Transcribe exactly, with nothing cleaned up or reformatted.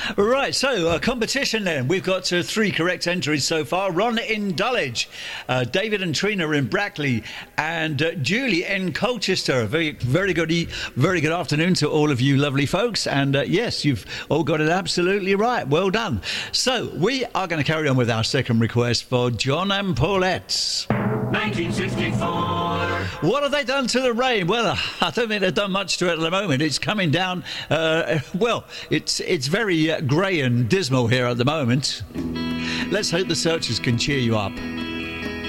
Right, so uh, competition then. We've got uh, three correct entries so far. Ron in Dulwich, uh, David and Trina in Brackley, and uh, Julie in Colchester. Very, very good, e- very good afternoon to all of you lovely folks. And uh, yes, you've all got it absolutely right. Well done. So we are going to carry on with our second request for John and Paulette. nineteen sixty-four. What have they done to the rain? Well, I don't think they've done much to it at the moment. It's coming down. Uh, well, it's it's very uh, grey and dismal here at the moment. Let's hope the searchers can cheer you up.